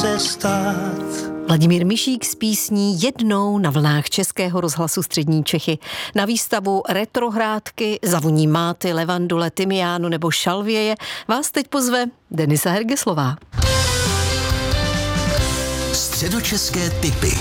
se stát. Vladimír Mišík s písní Jednou na vlnách Českého rozhlasu Střední Čechy. Na výstavu Retrohrádky, Zavoní máty, levandule, tymiánu nebo šalvěje vás teď pozve Denisa Hergeslová. Středočeské tipy.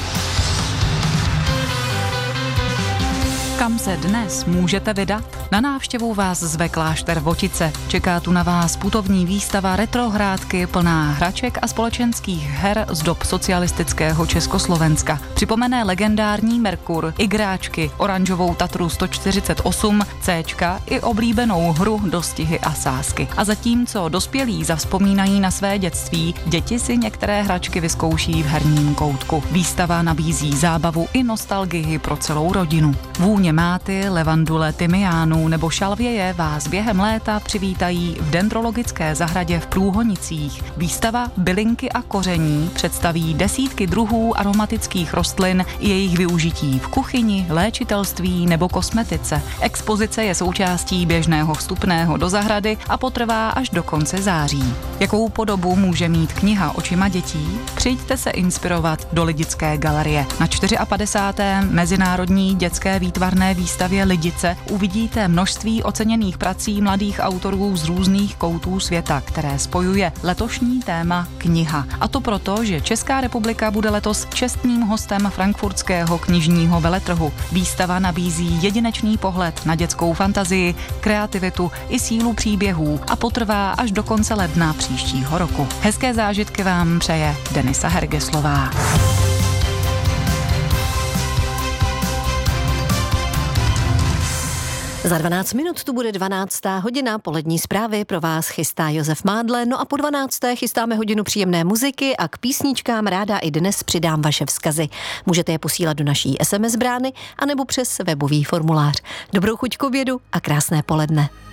Kam se dnes můžete vydat? Na návštěvu vás zve klášter Votice. Čeká tu na vás putovní výstava Retrohrádky plná hraček a společenských her z dob socialistického Československa. Připomene legendární Merkur, igráčky, oranžovou Tatru 148, Cčka i oblíbenou hru Dostihy a sázky. A zatímco dospělí zavzpomínají na své dětství, děti si některé hračky vyzkouší v herním koutku. Výstava nabízí zábavu i nostalgii pro celou rodinu. Vůně máty, levandule, tymiánu nebo šalvěje vás během léta přivítají v dendrologické zahradě v Průhonicích. Výstava Bylinky a koření představí desítky druhů aromatických rostlin i jejich využití v kuchyni, léčitelství nebo kosmetice. Expozice je součástí běžného vstupného do zahrady a potrvá až do konce září. Jakou podobu může mít kniha očima dětí? Přijďte se inspirovat do Lidické galerie. Na 54. Mezinárodní dětské výtvarné výstavě Lidice uvidíte množství oceněných prací mladých autorů z různých koutů světa, které spojuje letošní téma kniha. A to proto, že Česká republika bude letos čestným hostem frankfurtského knižního veletrhu. Výstava nabízí jedinečný pohled na dětskou fantazii, kreativitu i sílu příběhů a potrvá až do konce ledna příštího roku. Hezké zážitky vám přeje Denisa Hergeslová. Za 12 minut tu bude 12. hodina, polední zprávy pro vás chystá Josef Mádle, no a po 12. chystáme hodinu příjemné muziky a k písničkám ráda i dnes přidám vaše vzkazy. Můžete je posílat do naší SMS brány anebo přes webový formulář. Dobrou chuť k obědu a krásné poledne.